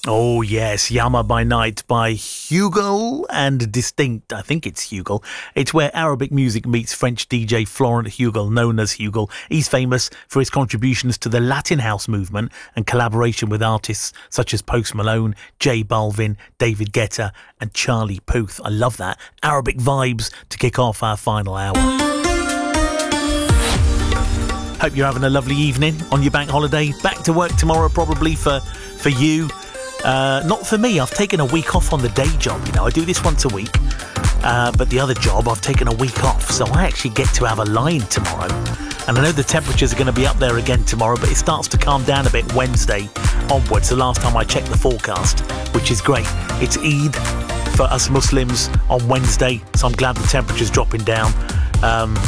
Oh yes, Yama by Night by Hugo and Distinct. I think it's Hugo. It's where Arabic music meets French DJ Florent Hugo, known as Hugo. He's famous for his contributions to the Latin house movement and collaboration with artists such as Post Malone, J Balvin, David Guetta and Charlie Puth. I love that. Arabic vibes to kick off our final hour. Hope you're having a lovely evening on your bank holiday. Back to work tomorrow probably for you. Not for me. I've taken a week off on the day job. You know, I do this once a week, but the other job I've taken a week off, so I actually get to have a line tomorrow. And I know the temperatures are going to be up there again tomorrow, but it starts to calm down a bit Wednesday onwards. The last time I checked the forecast, which is great. It's Eid for us Muslims on Wednesday, so I'm glad the temperature's dropping down.